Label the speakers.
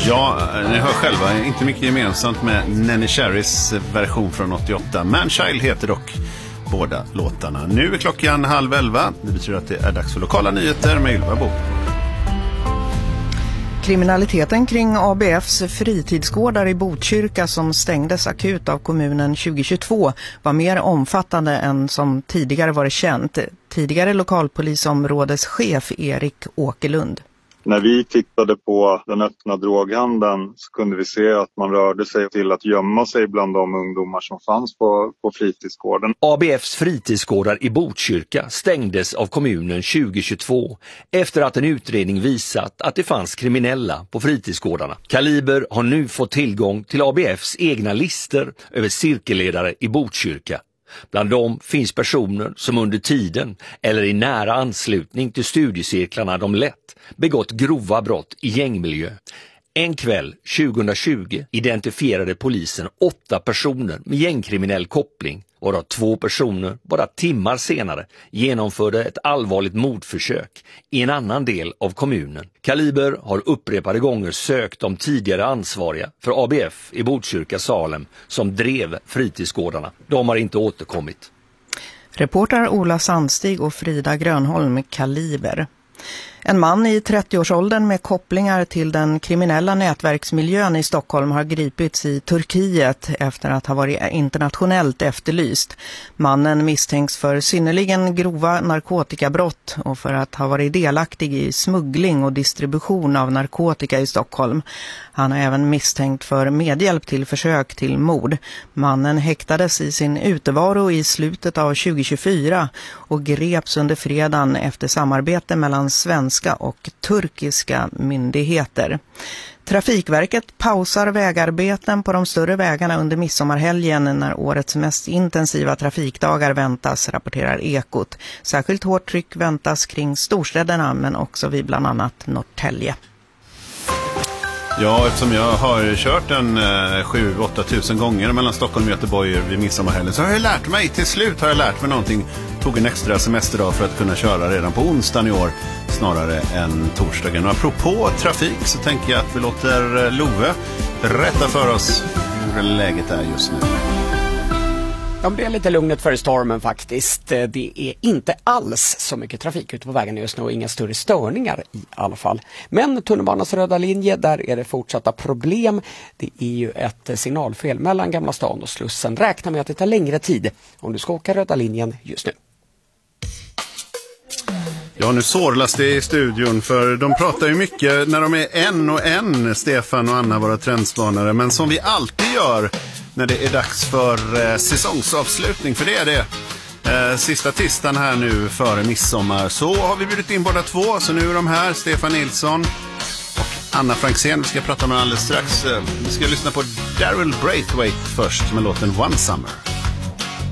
Speaker 1: Ja, ni hör själva, inte mycket gemensamt med Nenny Cherrys version från 88. Manchild heter dock båda låtarna. Nu är klockan 10:30. Det betyder att det är dags för lokala nyheter med Ylva Bo.
Speaker 2: Kriminaliteten kring ABFs fritidsgårdar i Botkyrka som stängdes akut av kommunen 2022 var mer omfattande än som tidigare varit känt. Tidigare lokalpolisområdeschef Erik Åkerlund.
Speaker 3: När vi tittade på den öppna droghandeln så kunde vi se att man rörde sig till att gömma sig bland de ungdomar som fanns på fritidsgården.
Speaker 4: ABFs fritidsgårdar i Botkyrka stängdes av kommunen 2022 efter att en utredning visat att det fanns kriminella på fritidsgårdarna. Kaliber har nu fått tillgång till ABFs egna lister över cirkelledare i Botkyrka. Bland dem finns personer som under tiden eller i nära anslutning till studiecirklarna de lett begått grova brott i gängmiljö. En kväll 2020 identifierade polisen 8 personer med gängkriminell koppling, varav 2 personer bara timmar senare genomförde ett allvarligt mordförsök i en annan del av kommunen. Kaliber har upprepade gånger sökt de tidigare ansvariga för ABF i Botkyrka Salem som drev fritidsgårdarna. De har inte återkommit.
Speaker 2: Reporter Ola Sandstig och Frida Grönholm, Kaliber. En man i 30-årsåldern med kopplingar till den kriminella nätverksmiljön i Stockholm har gripits i Turkiet efter att ha varit internationellt efterlyst. Mannen misstänks för synnerligen grova narkotikabrott och för att ha varit delaktig i smuggling och distribution av narkotika i Stockholm. Han är även misstänkt för medhjälp till försök till mord. Mannen häktades i sin utevaro i slutet av 2024 och greps under fredagen efter samarbete mellan svenska och turkiska myndigheter. Trafikverket pausar vägarbeten på de större vägarna under midsommarhelgen när årets mest intensiva trafikdagar väntas, rapporterar Ekot. Särskilt hårt tryck väntas kring storstäderna men också vid bland annat Norrtälje.
Speaker 1: Ja, eftersom jag har kört en 7-8 tusen gånger mellan Stockholm och Göteborg vid midsommarhelgen så har jag lärt mig, till slut har jag lärt mig någonting. Tog en extra semesterdag för att kunna köra redan på onsdagen i år snarare än torsdagen. Och apropå trafik så tänker jag att vi låter Love berätta för oss hur läget är just nu.
Speaker 5: Ja, det är lite lugnet före stormen faktiskt. Det är inte alls så mycket trafik ute på vägen just nu och inga större störningar i alla fall. Men tunnelbanans röda linje, där är det fortsatta problem. Det är ju ett signalfel mellan Gamla stan och Slussen. Räkna med att det tar längre tid om du ska åka röda linjen just nu.
Speaker 1: Ja, nu sårlas det i studion för de pratar ju mycket när de är en, Stefan och Anna, våra trendspanare. Men som vi alltid gör när det är dags för säsongsavslutning, för det är det. Sista tisdagen här nu före midsommar så har vi bjudit in båda två. Så nu är de här, Stefan Nilsson och Anna Franksén. Vi ska prata med alldeles strax. Vi ska lyssna på Daryl Braithwaite först med låten One Summer.